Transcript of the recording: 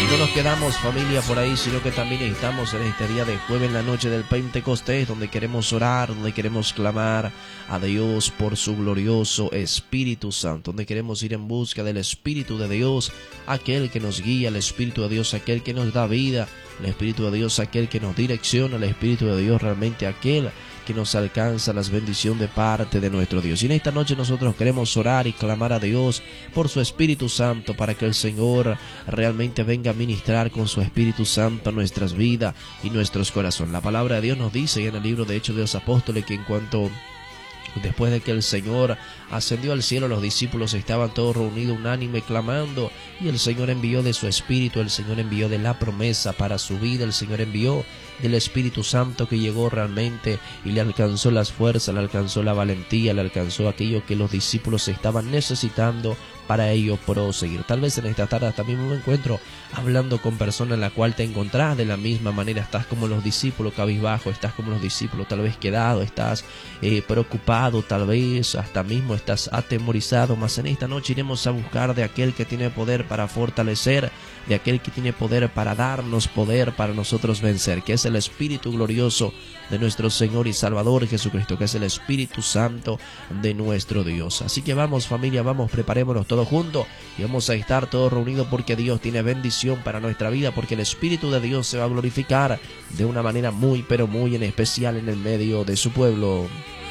Y no nos quedamos, familia, por ahí, sino que también estamos en este día de jueves, en la noche del Pentecostés, donde queremos orar, donde queremos clamar a Dios por su glorioso Espíritu Santo, donde queremos ir en busca del Espíritu de Dios, aquel que nos guía, el Espíritu de Dios, aquel que nos da vida, el Espíritu de Dios, aquel que nos direcciona, el Espíritu de Dios, realmente aquel que nos alcanza las bendiciones de parte de nuestro Dios. Y en esta noche nosotros queremos orar y clamar a Dios por su Espíritu Santo, para que el Señor realmente venga a ministrar con su Espíritu Santo a nuestras vidas y nuestros corazones. La palabra de Dios nos dice en el libro de Hechos de los Apóstoles que en cuanto después de que el Señor ascendió al cielo, los discípulos estaban todos reunidos unánime clamando, y el Señor envió de su Espíritu, el Señor envió de la promesa para su vida, el Señor envió del Espíritu Santo, que llegó realmente y le alcanzó las fuerzas, le alcanzó la valentía, le alcanzó aquello que los discípulos estaban necesitando para ello proseguir. Tal vez en esta tarde también me encuentro hablando con personas en la cual te encontrás de la misma manera, estás como los discípulos cabizbajo, estás como los discípulos tal vez quedado, estás preocupado, tal vez hasta mismo estás atemorizado, mas en esta noche iremos a buscar de aquel que tiene poder para fortalecer, de aquel que tiene poder para darnos poder para nosotros vencer, que es el Espíritu glorioso de nuestro Señor y Salvador Jesucristo, que es el Espíritu Santo de nuestro Dios. Así que vamos, familia, vamos, preparémonos todos juntos y vamos a estar todos reunidos, porque Dios tiene bendición para nuestra vida, porque el Espíritu de Dios se va a glorificar de una manera muy, pero muy en especial en el medio de su pueblo.